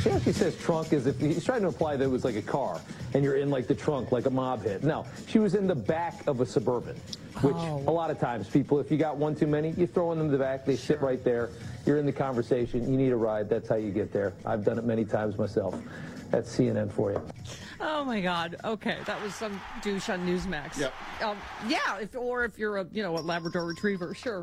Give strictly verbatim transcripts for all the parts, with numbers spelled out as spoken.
See how she says trunk as if he's trying to imply that it was like a car and you're in like the trunk like a mob hit. No, she was in the back of a Suburban, which oh. a lot of times people, if you got one too many, you throw them in the back, they sure. sit right there. You're in the conversation. You need a ride. That's how you get there. I've done it many times myself. That's C N N for you. Oh my God. Okay, that was some douche on Newsmax. Yep. Um, yeah. If, or if you're a you know a Labrador Retriever, sure.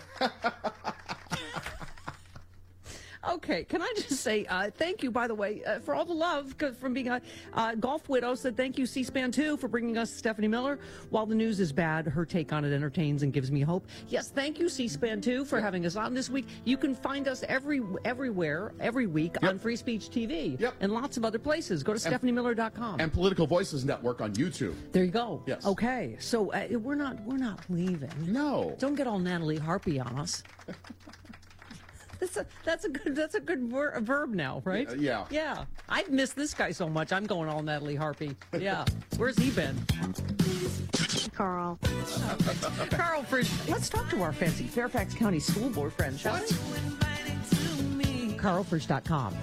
Okay, can I just say uh, thank you, by the way, uh, for all the love from being a uh, golf widow. Said thank you, C-SPAN two, for bringing us Stephanie Miller. While the news is bad, her take on it entertains and gives me hope. Yes, thank you, C-SPAN two, for having us on this week. You can find us every everywhere, every week yep. on Free Speech T V yep. and lots of other places. Go to Stephanie Miller dot com. And Political Voices Network on YouTube. There you go. Yes. Okay, so uh, we're not we're not leaving. No. Don't get all Natalie Harpy on us. That's a, that's a good that's a good ver verb now, right? Yeah. Yeah. I've missed this guy so much. I'm going all Natalie Harpy. Yeah. Where's he been? Carl. Okay. Carl Frisch. Let's talk to our fancy Fairfax County School Board friend, shall we? Carl Frisch dot com.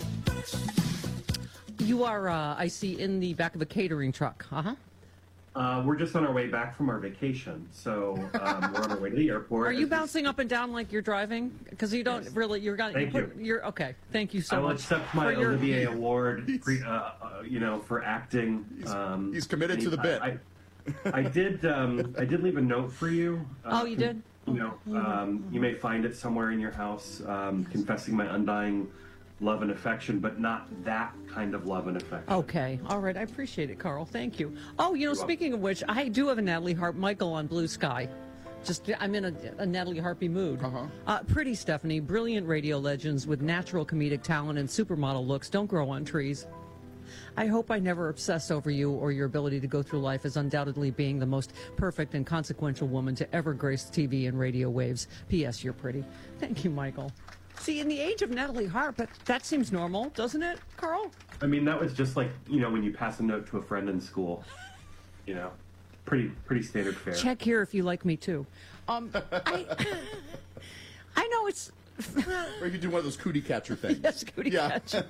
You are, uh, I see, in the back of a catering truck. Uh-huh. Uh, we're just on our way back from our vacation, so um, we're on our way to the airport. Are you bouncing up and down like you're driving? Because you don't yes. really, you're going. Thank you. Put, you. You're okay. Thank you so I much. will accept my your... Olivier Award, pre, uh, uh, you know, for acting. He's, um, he's committed to the bit. I, I, I did. Um, I did leave a note for you. Uh, oh, you did. You know, um, you may find it somewhere in your house, um, confessing my undying love and affection, but not that kind of love and affection. Okay. All right. I appreciate it, Carl. Thank you. Oh, you know, You're speaking welcome. of which, I do have a Natalie Harp Michael on Blue Sky. Just, I'm in a, a Natalie Harpy mood. Uh-huh. Uh, pretty Stephanie, brilliant radio legends with natural comedic talent and supermodel looks don't grow on trees. I hope I never obsess over you or your ability to go through life as undoubtedly being the most perfect and consequential woman to ever grace T V and radio waves. P S. You're pretty. Thank you, Michael. See, in the age of Natalie Harp, that seems normal, doesn't it, Carl? I mean, that was just like, you know, when you pass a note to a friend in school. You know, pretty pretty standard fare. Check here if you like me, too. Um, I, I know it's... Or you do one of those cootie catcher things. Yes, cootie yeah. catcher.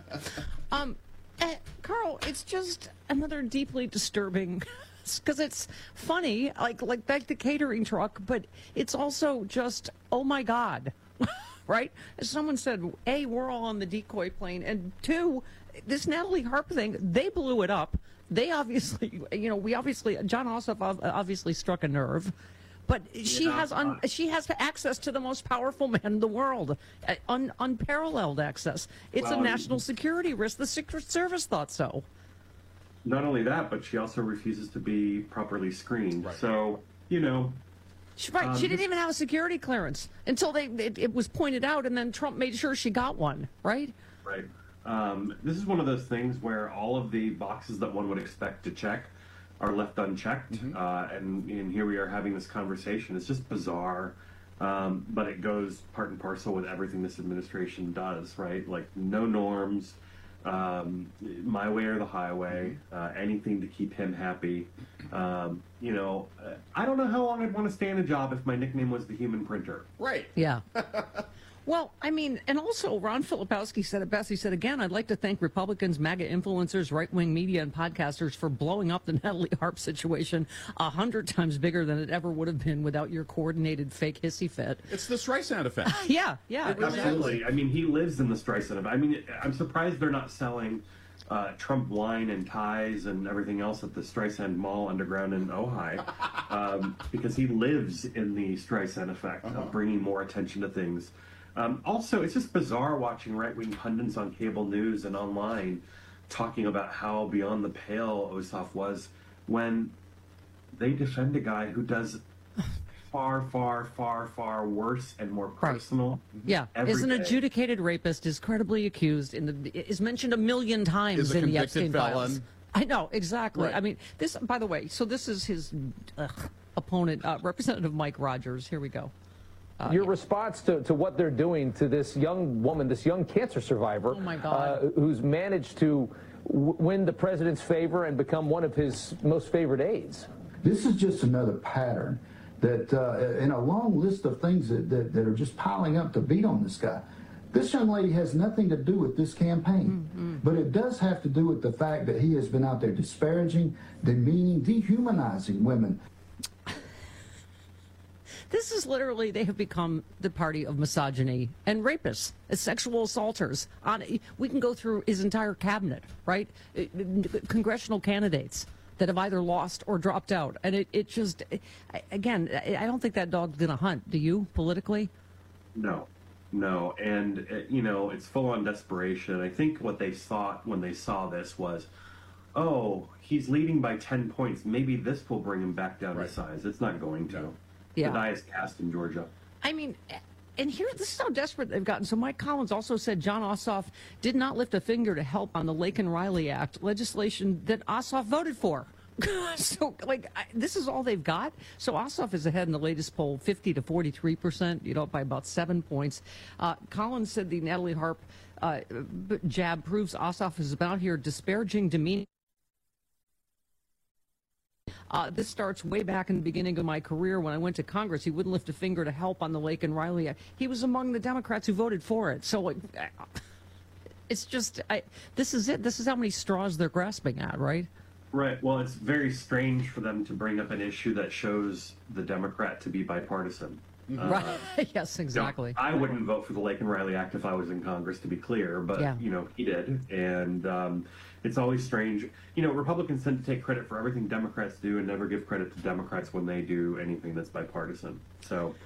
um, uh, Carl, it's just another deeply disturbing... Because it's funny, like, like like the catering truck, but it's also just, oh, my God. Right? As someone said, A, we're all on the decoy plane, and two, this Natalie Harp thing, they blew it up. They obviously, you know, we obviously, John Ossoff obviously struck a nerve, but she yeah, has un, uh, she has access to the most powerful man in the world, uh, un, unparalleled access. It's well, a national security risk. The Secret Service thought so. Not only that, but she also refuses to be properly screened. Right. So, you know... She, right, um, she didn't even have a security clearance until they it, it was pointed out, and then Trump made sure she got one, right? Right. Um, this is one of those things where all of the boxes that one would expect to check are left unchecked, mm-hmm. uh, and, and here we are having this conversation. It's just bizarre, um, but it goes part and parcel with everything this administration does, right? Like, no norms, um, my way or the highway, uh, anything to keep him happy. Um, you know, uh, I don't know how long I'd want to stay in a job if my nickname was the Human Printer. Right. Yeah. Well, I mean, and also Ron Filipowski said it best. He said, again, I'd like to thank Republicans, MAGA influencers, right-wing media, and podcasters for blowing up the Natalie Harp situation a hundred times bigger than it ever would have been without your coordinated fake hissy fit. It's the Streisand effect. yeah, yeah. Absolutely. I mean, he lives in the Streisand effect. I mean, I'm surprised they're not selling uh, Trump wine and ties and everything else at the Streisand Mall underground in Ojai, um, because he lives in the Streisand effect uh-huh. of bringing more attention to things. Um, also, it's just bizarre watching right-wing pundits on cable news and online talking about how beyond the pale Ossoff was when they defend a guy who does far, far, far, far worse and more personal. Right. Yeah, is an day. adjudicated rapist, is credibly accused, in the is mentioned a million times is a in the Epstein felon. files. I know, exactly. Right. I mean, this, by the way, so this is his uh, opponent, uh, Representative Mike Rogers. Here we go. Uh, Your yeah. response to, to what they're doing to this young woman, this young cancer survivor, oh my God. Uh, who's managed to w win the president's favor and become one of his most favored aides. This is just another pattern that, uh, in a long list of things that, that, that are just piling up to beat on this guy. This young lady has nothing to do with this campaign, mm-hmm. but it does have to do with the fact that he has been out there disparaging, demeaning, dehumanizing women. This is literally, they have become the party of misogyny and rapists, sexual assaulters. On, we can go through his entire cabinet, right? Congressional candidates that have either lost or dropped out. And it, it just, again, I don't think that dog's going to hunt. Do you, politically? No. No, and, uh, you know, it's full-on desperation. I think what they thought when they saw this was, oh, he's leading by ten points. Maybe this will bring him back down right. to size. It's not going to. Yeah. The die is cast in Georgia. I mean, and here, this is how desperate they've gotten. So Mike Collins also said John Ossoff did not lift a finger to help on the Laken-Riley Act, legislation that Ossoff voted for. So, like, I, this is all they've got. So Ossoff is ahead in the latest poll, fifty to forty-three percent, you know, by about seven points. Uh, Collins said the Natalie Harp uh, jab proves Ossoff is about here disparaging, demeaning. Uh, this starts way back in the beginning of my career when I went to Congress. He wouldn't lift a finger to help on the Laken-Riley Act. He was among the Democrats who voted for it. So, like, it's just, I, this is it. This is how many straws they're grasping at, right? Right. Well, it's very strange for them to bring up an issue that shows the Democrat to be bipartisan. Mm-hmm. Right. Uh, yes, exactly. You know, I wouldn't vote for the Laken-Riley Act if I was in Congress, to be clear, but, yeah. you know, he did. And um, it's always strange. You know, Republicans tend to take credit for everything Democrats do and never give credit to Democrats when they do anything that's bipartisan. So,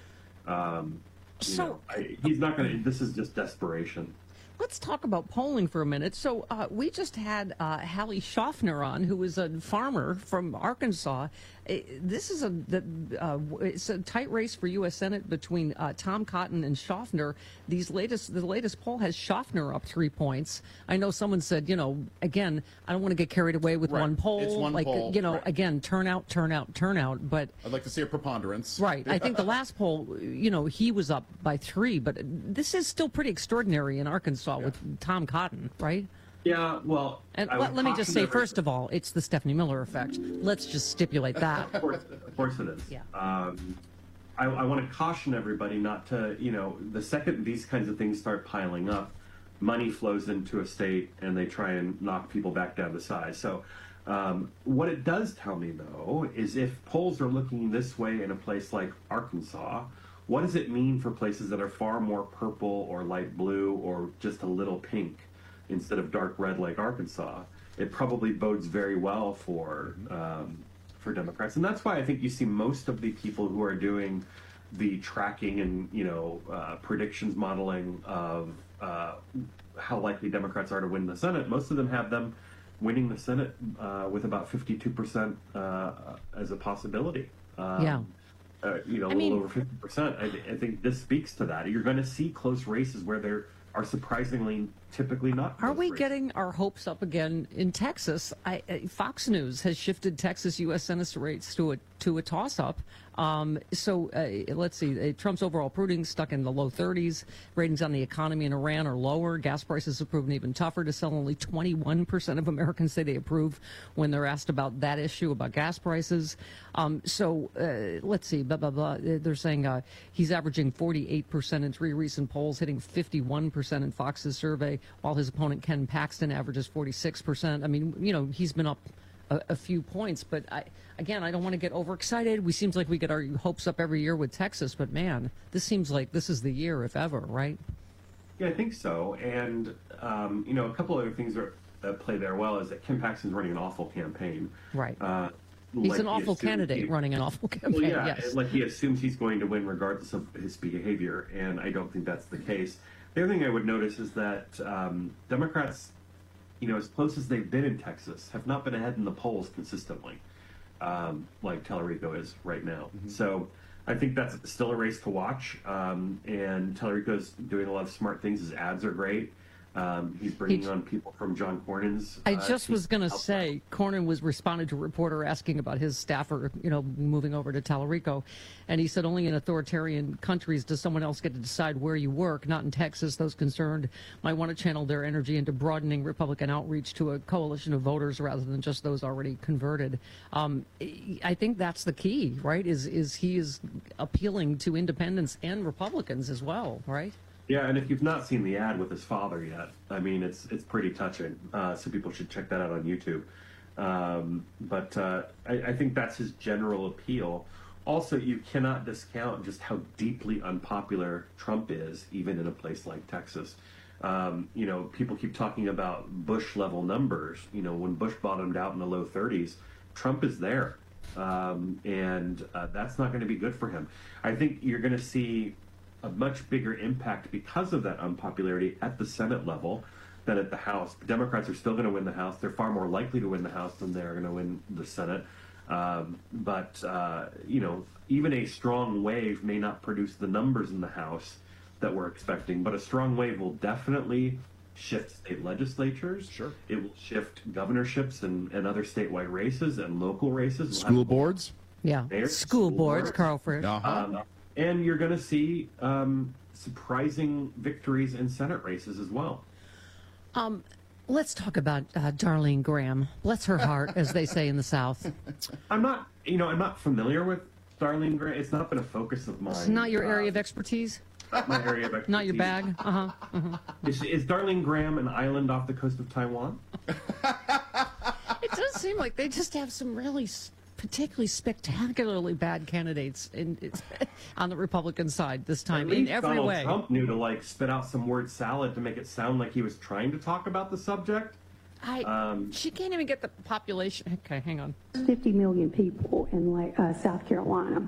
um, you so know, I, he's not going to, this is just desperation. Let's talk about polling for a minute. So uh, we just had uh, Hallie Schaffner on, who is a farmer from Arkansas. This is a the, uh, it's a tight race for U S Senate between uh, Tom Cotton and Schaffner. These latest the latest poll has Schaffner up three points. I know someone said, you know, again, I don't want to get carried away with right. one poll. It's one like poll. you know, right. again, turnout, turnout, turnout. But I'd like to see a preponderance. Right. I think the last poll, you know, he was up by three, but this is still pretty extraordinary in Arkansas. Yeah. With Tom Cotton, right? Yeah, well... And let, let me just say, first of all, it's the Stephanie Miller effect. Let's just stipulate that. Of course, of course it is. Yeah. Um, I, I want to caution everybody not to, you know, the second these kinds of things start piling up, money flows into a state and they try and knock people back down to size. So um, what it does tell me, though, is if polls are looking this way in a place like Arkansas, what does it mean for places that are far more purple or light blue or just a little pink instead of dark red like Arkansas? It probably bodes very well for um, for Democrats, and that's why I think you see most of the people who are doing the tracking and you know uh, predictions modeling of uh, how likely Democrats are to win the Senate. Most of them have them winning the Senate uh, with about fifty-two percent uh, as a possibility. Um, yeah. Uh, you know, a I little mean, over fifty percent. I, I think this speaks to that. You're going to see close races where there are surprisingly typically not. Are we races. getting our hopes up again in Texas? I, I, Fox News has shifted Texas U S Senate rates to a to a toss-up. Um, so uh, let's see. Uh, Trump's overall proving stuck in the low thirties. Ratings on the economy in Iran are lower. Gas prices have proven even tougher to sell. Only twenty-one percent of Americans say they approve when they're asked about that issue, about gas prices. Um, so uh, let's see. Blah, blah, blah. They're saying uh, he's averaging forty-eight percent in three recent polls, hitting fifty-one percent in Fox's survey, while his opponent Ken Paxton averages forty-six percent. I mean, you know, he's been up a, a few points, but I, again, I don't want to get overexcited. We seems like we get our hopes up every year with Texas, but man, this seems like this is the year, if ever, right? Yeah, I think so. And um, you know, a couple other things are, that play there well is that Ken Paxton's running an awful campaign. Right. Uh, he's like an awful he candidate he, running an awful campaign. Well, yeah, yes. like he assumes he's going to win regardless of his behavior, and I don't think that's the case. The other thing I would notice is that um, Democrats, you know, as close as they've been in Texas, have not been ahead in the polls consistently, um, like Tellerico is right now. Mm-hmm. So I think that's still a race to watch. Um, and Tellerico's doing a lot of smart things. His ads are great. Um, he's bringing he, on people from John Cornyn's. I uh, just was going to say, Cornyn was responded to a reporter asking about his staffer, you know, moving over to Tellerico. And he said, only in authoritarian countries does someone else get to decide where you work. Not in Texas. Those concerned might want to channel their energy into broadening Republican outreach to a coalition of voters rather than just those already converted. Um, I think that's the key, right, is, is he is appealing to independents and Republicans as well, right? Yeah, and if you've not seen the ad with his father yet, I mean, it's it's pretty touching. Uh, so people should check that out on YouTube. Um, but uh, I, I think that's his general appeal. Also, you cannot discount just how deeply unpopular Trump is, even in a place like Texas. Um, you know, people keep talking about Bush-level numbers. You know, when Bush bottomed out in the low thirties, Trump is there. Um, and uh, that's not going to be good for him. I think you're going to see a much bigger impact because of that unpopularity at the Senate level than at the House. The Democrats are still going to win the House. They're far more likely to win the House than they're going to win the Senate. Um, but, uh, you know, even a strong wave may not produce the numbers in the House that we're expecting, but a strong wave will definitely shift state legislatures. Sure. It will shift governorships and, and other statewide races and local races. We'll School have- boards? Yeah, Mayors, school school boards, boards. Carl Frisch. Uh-huh. Um, and you're going to see um, surprising victories in Senate races as well. Um, let's talk about uh, Darlene Graham. Bless her heart, as they say in the South. I'm not, you know, I'm not familiar with Darlene Graham. It's not been a focus of mine. It's not your Uh, area of expertise, my area of expertise. not your bag. Uh huh. Is, is Darlene Graham an island off the coast of Taiwan? It does seem like they just have some really s- particularly spectacularly bad candidates in, it's, on the Republican side this time At in least every Donald way. Trump knew to like spit out some word salad to make it sound like he was trying to talk about the subject. I, Um, she can't even get the population. Okay, hang on. fifty million people in like uh, South Carolina.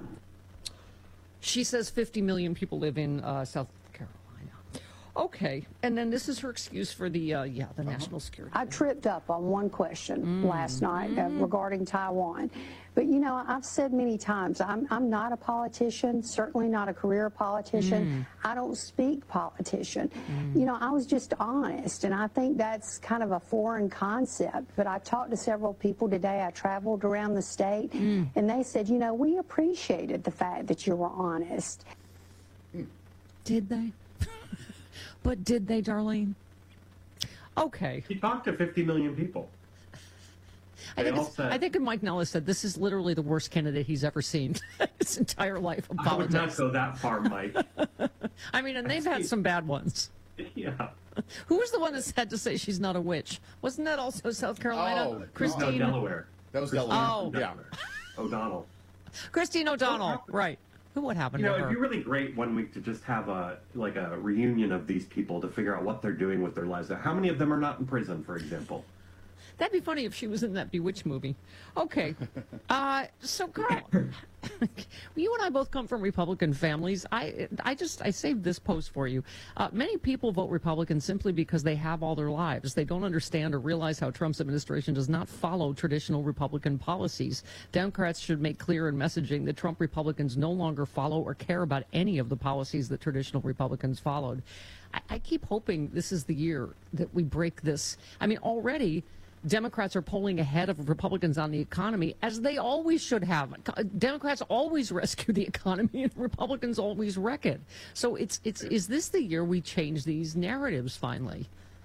She says fifty million people live in uh, South Carolina. Okay, and then this is her excuse for the uh, yeah the national security. I tripped up on one question last night uh, regarding Taiwan. But, you know, I've said many times, I'm, I'm not a politician, certainly not a career politician. I don't speak politician. You know, I was just honest, and I think that's kind of a foreign concept. But I talked to several people today. I traveled around the state, and they said, you know, we appreciated the fact that you were honest. Did they? But did they, Darlene? Okay. he talked to fifty million people. I They think, all it's, said- I think Mike Nellis said this is literally the worst candidate he's ever seen his entire life of I would not politics. go that far, Mike. I mean, and they've had some bad ones. Yeah. Who was the one that had to say she's not a witch? Wasn't that also South Carolina? Oh, No, Christine. Delaware. That was Christine Delaware. Oh. Yeah. Delaware. O'Donnell. Christine O'Donnell. happened? Right. Who what happened You know, to it'd be her? really great one week to just have a like a reunion of these people to figure out what they're doing with their lives. How many of them are not in prison, for example? That'd be funny if she was in that Bewitched movie. Okay. Uh, so, Carl, you and I both come from Republican families. I, I just, I saved this post for you. Uh, many people vote Republican simply because they have all their lives. They don't understand or realize how Trump's administration does not follow traditional Republican policies. Democrats should make clear in messaging that Trump Republicans no longer follow or care about any of the policies that traditional Republicans followed. I, I keep hoping this is the year that we break this. I mean, already Democrats are polling ahead of Republicans on the economy, as they always should have. Democrats always rescue the economy, and Republicans always wreck it. So it's it's is this the year we change these narratives finally?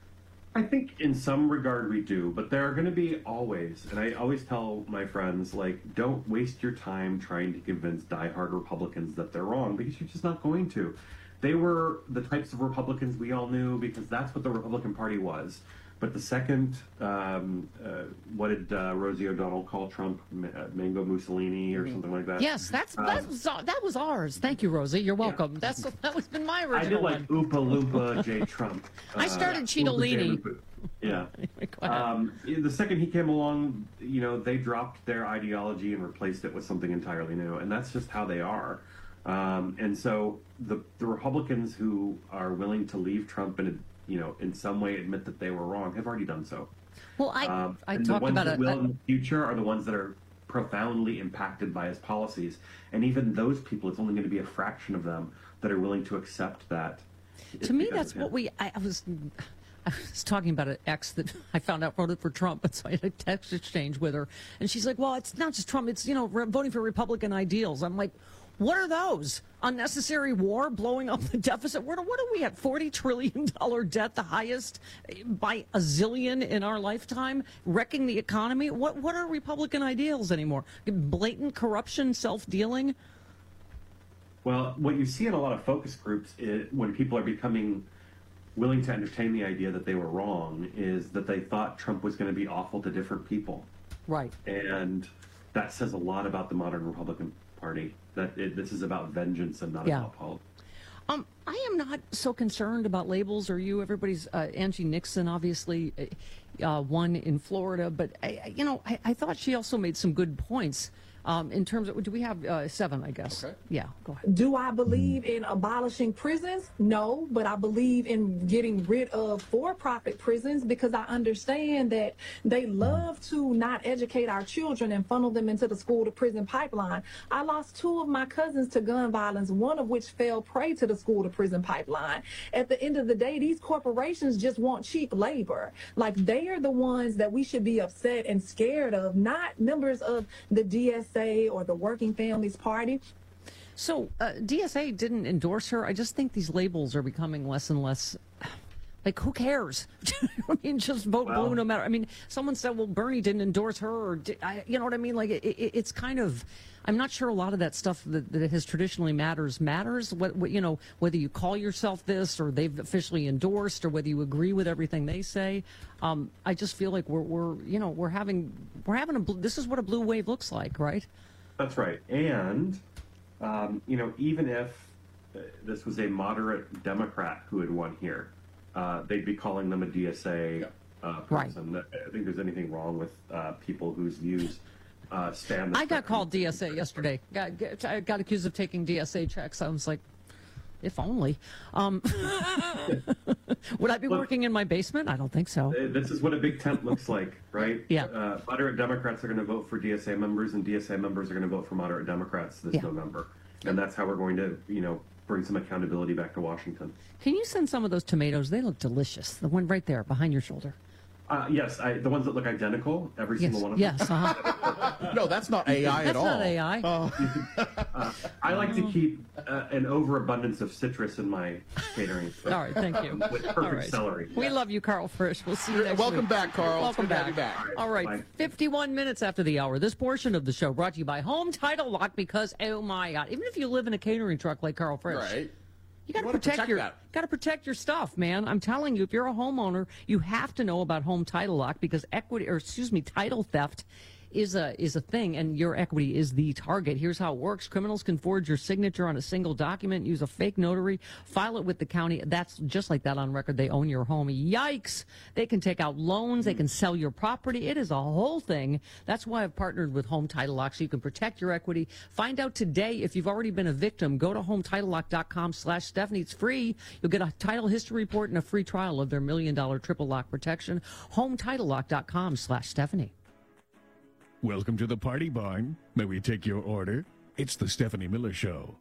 I think in some regard we do, but there are going to be always, and I always tell my friends, like, don't waste your time trying to convince diehard Republicans that they're wrong, because you're just not going to. They were the types of Republicans we all knew because that's what the Republican Party was. But the second, um, uh, what did uh, Rosie O'Donnell call Trump? Ma- uh, Mango Mussolini or something like that? Yes, that's Um, that was, that was ours. Thank you, Rosie. You're welcome. That's that was been my I original did like one. Oopa Loompa J. Trump. I started Cheetolini. Oompa J. Loompa. Yeah. Go ahead. Um, the second he came along, you know, they dropped their ideology and replaced it with something entirely new, and that's just how they are. Um, and so the the Republicans who are willing to leave Trump and, you know, in some way admit that they were wrong have already done so. Well, I Um, I and talked the ones about that it. will I- in the future are the ones that are profoundly impacted by his policies, and even those people, it's only going to be a fraction of them that are willing to accept that. it's To me, because that's of him. what we. I, I was. I was talking about an ex that I found out voted for Trump, and so I had a text exchange with her, and she's like, "Well, it's not just Trump; it's you know re- voting for Republican ideals." I'm like, "What are those? Unnecessary war, blowing up the deficit? What, what are we at? Forty trillion dollar debt, the highest by a zillion in our lifetime, wrecking the economy. What what are Republican ideals anymore? Blatant corruption, self dealing." Well, what you see in a lot of focus groups is, when people are becoming willing to entertain the idea that they were wrong, is that they thought Trump was going to be awful to different people. Right. And that says a lot about the modern Republican Party, that it, this is about vengeance and not Yeah. about politics. Um, I am not so concerned about labels. Are you? Everybody's uh, Angie Nixon, obviously, uh, won in Florida, but I, I- you know, I, I thought she also made some good points um, in terms of. Do we have uh, seven? I guess. Okay. Yeah. Go ahead. Do I believe in abolishing prisons? No, but I believe in getting rid of for-profit prisons because I understand that they love to not educate our children and funnel them into the school-to-prison pipeline. I lost two of my cousins to gun violence, one of which fell prey to the school-to-prison pipeline. At the end of the day, these corporations just want cheap labor. Like, they are the ones that we should be upset and scared of, not members of the D S A or the Working Families Party. So uh, D S A didn't endorse her. I just think these labels are becoming less and less. Like, who cares? I mean, just vote Well- blue no matter. I mean, someone said, well, Bernie didn't endorse her. Or di I, you know what I mean? Like, it, it, it's kind of, I'm not sure a lot of that stuff that, that has traditionally matters matters. What, what, you know, whether you call yourself this or they've officially endorsed or whether you agree with everything they say. Um, I just feel like we're, we're, you know, we're having, we're having a, bl- this is what a blue wave looks like, right? That's right. And, um, you know, even if uh, this was a moderate Democrat who had won here, uh, they'd be calling them a D S A Yeah. uh, Right. person. I don't think there's anything wrong with uh, people whose views uh, stand the I got spectrum. called D S A yesterday. Got, got, I got accused of taking D S A checks. I was like, if only. Um, would I be Look- working in my basement? I don't think so. Uh, This is what a big tent looks like, right? Yeah. Uh, moderate Democrats are going to vote for D S A members, and D S A members are going to vote for moderate Democrats this Yeah. November. And that's how we're going to, you know, bring some accountability back to Washington. Can you send some of those tomatoes? They look delicious. The one right there behind your shoulder. Uh, yes, I, the ones that look identical, every Yes. single one of Yes. them. Uh-huh. No, that's not A I at That's all. not A I. Uh, I like to keep uh, an overabundance of citrus in my catering. All right. Thank you. With perfect All right. celery. We love you, Carl Frisch. We'll see you next Welcome week. back, Carl. Welcome It's good to have back. you back. All right. Bye. fifty-one minutes after the hour. This portion of the show brought to you by Home Title Lock because, oh my God, even if you live in a catering truck like Carl Frisch, Right. you got to wanna protect, protect your that. got to protect your stuff, man. I'm telling you, if you're a homeowner, you have to know about Home Title Lock because equity, or excuse me, title theft is a is a thing, and your equity is the target. Here's how it works: criminals can forge your signature on a single document, use a fake notary, file it with the county. That's just like that on record. They own your home. Yikes! They can take out loans. They can sell your property. It is a whole thing. That's why I've partnered with Home Title Lock so you can protect your equity. Find out today if you've already been a victim. Go to home title lock dot com slash Stephanie. It's free. You'll get a title history report and a free trial of their million dollar triple lock protection. home title lock dot com slash Stephanie. Welcome to the Party Barn. May we take your order? It's the Stephanie Miller Show.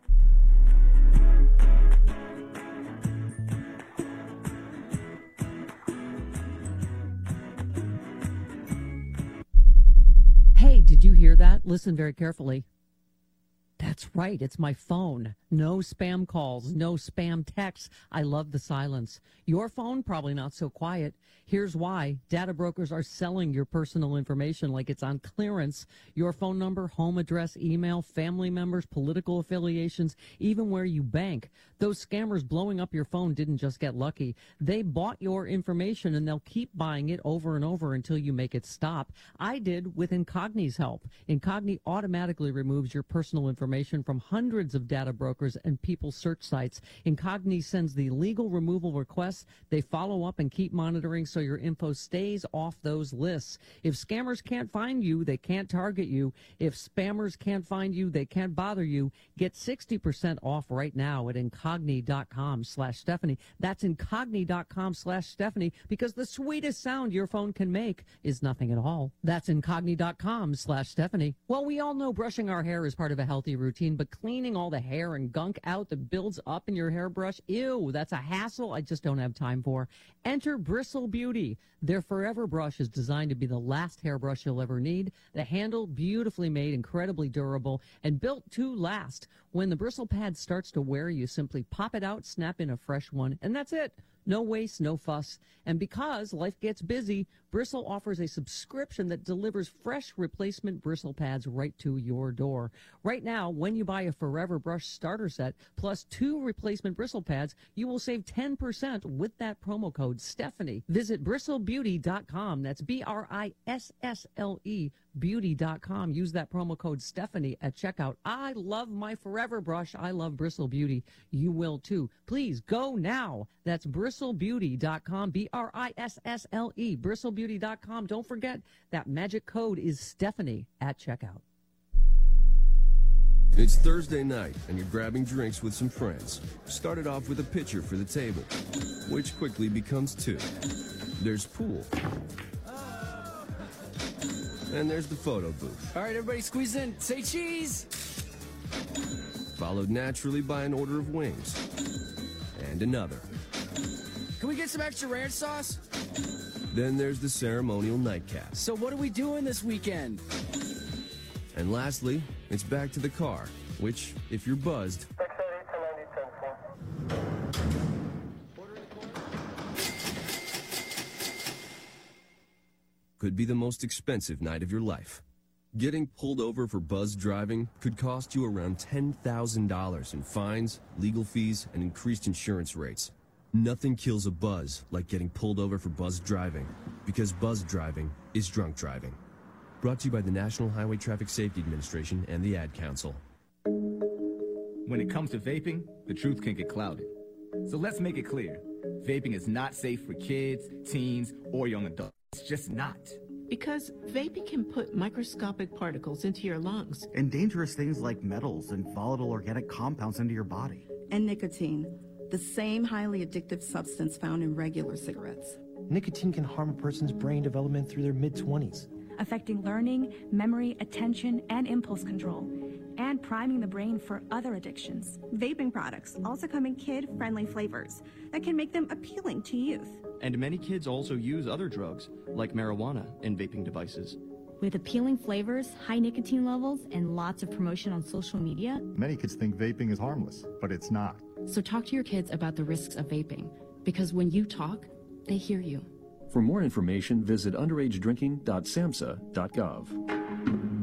Hey, did you hear that? Listen very carefully. That's right. It's my phone. No spam calls, no spam texts. I love the silence. Your phone, probably not so quiet. Here's why. Data brokers are selling your personal information like it's on clearance. Your phone number, home address, email, family members, political affiliations, even where you bank. Those scammers blowing up your phone didn't just get lucky. They bought your information and they'll keep buying it over and over until you make it stop. I did with Incogni's help. Incogni automatically removes your personal information from hundreds of data brokers and people search sites. Incogni sends the legal removal requests. They follow up and keep monitoring so your info stays off those lists. If scammers can't find you, they can't target you. If spammers can't find you, they can't bother you. Get sixty percent off right now at incogni dot com slash Stephanie. That's incogni dot com slash Stephanie because the sweetest sound your phone can make is nothing at all. That's incogni dot com slash Stephanie. Well, we all know brushing our hair is part of a healthy routine, but cleaning all the hair and gunk out that builds up in your hairbrush, ew, that's a hassle I just don't have time for. Enter Bristle Beauty. Their Forever brush is designed to be the last hairbrush you'll ever need. The handle, beautifully made, incredibly durable, and built to last. When the bristle pad starts to wear, you simply pop it out, snap in a fresh one, and that's it. No waste, no fuss. And because life gets busy, Bristle offers a subscription that delivers fresh replacement bristle pads right to your door. Right now, when you buy a Forever Brush starter set plus two replacement bristle pads, you will save ten percent with that promo code Stephanie. Visit bristle beauty dot com. That's B R I S S L E beauty dot com. Use that promo code Stephanie at checkout. I love my Forever Brush. I love Bristle Beauty. You will too. Please go now. That's bristle beauty dot com. B R I S S L E. bristle beauty dot com. Don't forget that magic code is Stephanie at checkout. It's Thursday night, and you're grabbing drinks with some friends. Started off with a pitcher for the table, which quickly becomes two. There's pool. And there's the photo booth. All right, everybody squeeze in. Say cheese! Followed naturally by an order of wings. And another. Can we get some extra ranch sauce? Then there's the ceremonial nightcap. So what are we doing this weekend? And lastly, it's back to the car, which, if you're buzzed, could be the most expensive night of your life. Getting pulled over for buzz driving could cost you around ten thousand dollars in fines, legal fees, and increased insurance rates. Nothing kills a buzz like getting pulled over for buzz driving, because buzz driving is drunk driving. Brought to you by the National Highway Traffic Safety Administration and the Ad Council. When it comes to vaping, the truth can get clouded. So let's make it clear. Vaping is not safe for kids, teens, or young adults. It's just not. Because vaping can put microscopic particles into your lungs. And dangerous things like metals and volatile organic compounds into your body. And nicotine, the same highly addictive substance found in regular cigarettes. Nicotine can harm a person's brain development through their mid-twenties. Affecting learning, memory, attention, and impulse control, and priming the brain for other addictions. Vaping products also come in kid-friendly flavors that can make them appealing to youth. And many kids also use other drugs, like marijuana, in vaping devices. With appealing flavors, high nicotine levels, and lots of promotion on social media, many kids think vaping is harmless, but it's not. So talk to your kids about the risks of vaping, because when you talk, they hear you. For more information, visit underage drinking dot samhsa dot gov.